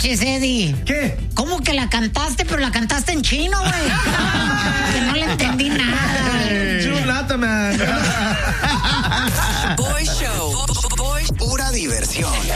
manches, Eddie. ¿Qué? ¿Cómo que la cantaste, pero la cantaste en chino, güey? Que no le entendí nada. Chulata, man. Boy Show. Pura diversión.